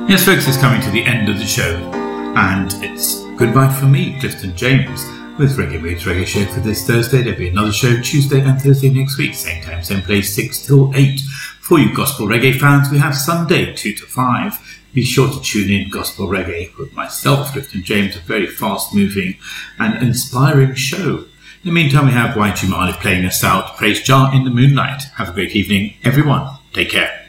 Yes, folks, it's coming to the end of the show, and it's goodbye from me, Clifton James, with Reggae Moods Reggae Show for this Thursday. There'll be another show Tuesday and Thursday next week, same time, same place, 6 till 8. For you gospel reggae fans, we have Sunday, 2 to 5. Be sure to tune in Gospel Reggae with myself, Clifton James, a very fast-moving and inspiring show. In the meantime, we have YG Marley playing us out, Praise Jah in the Moonlight. Have a great evening, everyone. Take care.